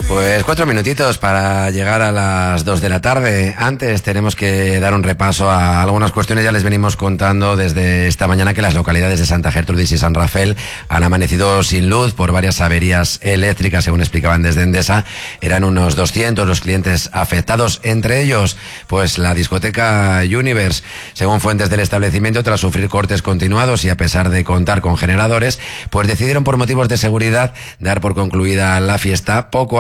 Pues 4 minutitos para llegar a las 2 de la tarde. Antes tenemos que dar un repaso a algunas cuestiones. Ya les venimos contando desde esta mañana que las localidades de Santa Gertrudis y San Rafael han amanecido sin luz por varias averías eléctricas, según explicaban desde Endesa. Eran unos 200 los clientes afectados, entre ellos pues la discoteca Universe. Según fuentes del establecimiento, tras sufrir cortes continuados y a pesar de contar con generadores, pues decidieron por motivos de seguridad dar por concluida la fiesta poco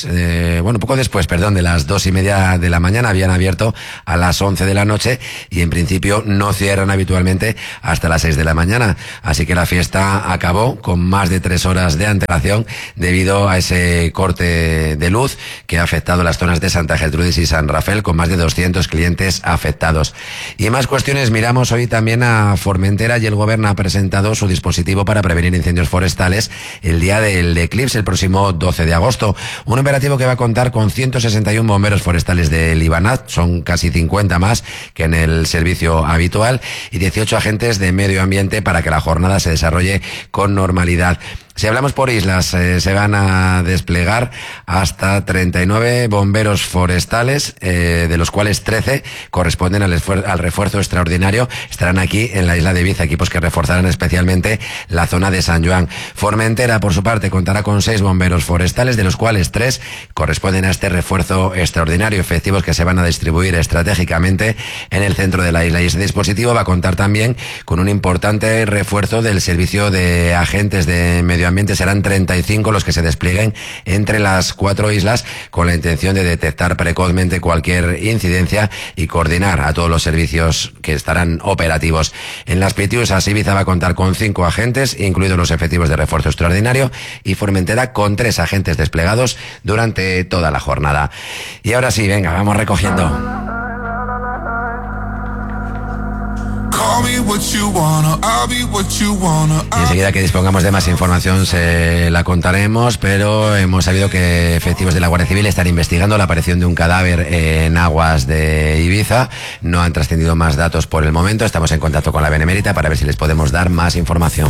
después de las 2:30 de la mañana. Habían abierto a las 11 de la noche y en principio no cierran habitualmente hasta las 6 de la mañana. Así que la fiesta acabó con más de 3 horas de antelación debido a ese corte de luz que ha afectado las zonas de Santa Gertrudis y San Rafael, con más de 200 clientes afectados. Y más cuestiones, miramos hoy también a Formentera, y el Gobierno ha presentado su dispositivo para prevenir incendios forestales el día del eclipse, el próximo 12 de agosto. Un operativo que va a contar con 161 bomberos forestales del IBANAT, son casi 50 más que en el servicio habitual, y 18 agentes de medio ambiente para que la jornada se desarrolle con normalidad. Si hablamos por islas, se van a desplegar hasta 39 bomberos forestales, de los cuales 13 corresponden al refuerzo extraordinario. Estarán aquí en la isla de Ibiza, equipos que reforzarán especialmente la zona de San Joan. Formentera, por su parte, contará con 6 bomberos forestales, de los cuales 3 corresponden a este refuerzo extraordinario, efectivos que se van a distribuir estratégicamente en el centro de la isla. Y este dispositivo va a contar también con un importante refuerzo del servicio de agentes de medio ambiente. Serán 35 los que se desplieguen entre las 4 islas, con la intención de detectar precozmente cualquier incidencia y coordinar a todos los servicios que estarán operativos. En las Pitiusas, Ibiza va a contar con 5 agentes, incluidos los efectivos de refuerzo extraordinario, y Formentera con 3 agentes desplegados durante toda la jornada. Y ahora sí, venga, vamos recogiendo. Y enseguida que dispongamos de más información se la contaremos, pero hemos sabido que efectivos de la Guardia Civil están investigando la aparición de un cadáver en aguas de Ibiza. No han trascendido más datos por el momento. Estamos en contacto con la Benemérita para ver si les podemos dar más información.